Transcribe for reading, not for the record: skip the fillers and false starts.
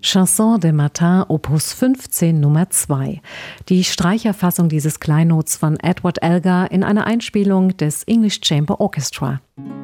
Chanson de Matin, Opus 15, Nummer 2. Die Streicherfassung dieses Kleinods von Edward Elgar in einer Einspielung des English Chamber Orchestra.